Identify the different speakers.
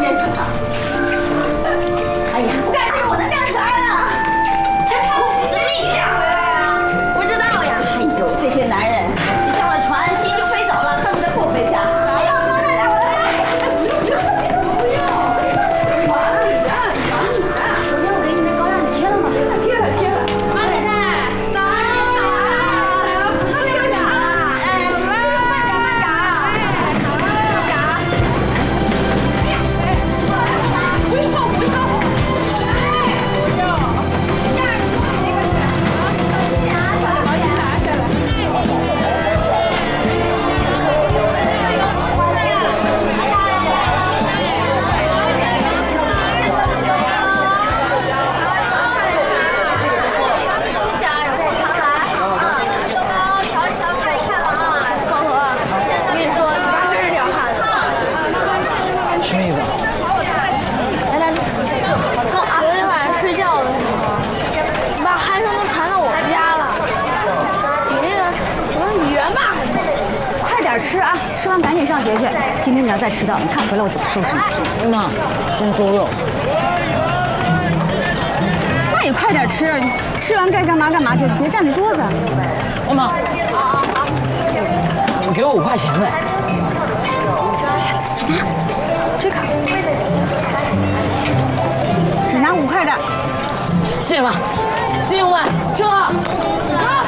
Speaker 1: 认出他。哎呀，不干这个我能干啥呀？这苦的命呀！不知道呀。哎呦，这些男人一上了船，心就飞走了，恨不得不回家。哎呀，妈呀！不用，完了你呀，忙你的。昨天我给你那膏药你贴了吗？贴了。马奶奶，早啊！休息好了，哎，慢
Speaker 2: 吃啊！吃完赶紧上学去。今天你要再迟到，你看回来我怎么收拾你。
Speaker 3: 妈，今天周六。
Speaker 2: 那也快点吃，吃完该干嘛干嘛去，别占着桌子。
Speaker 3: 妈，你给我5块钱呗。
Speaker 2: 自己拿，这个只拿5块的。
Speaker 3: 谢谢妈。另外，这。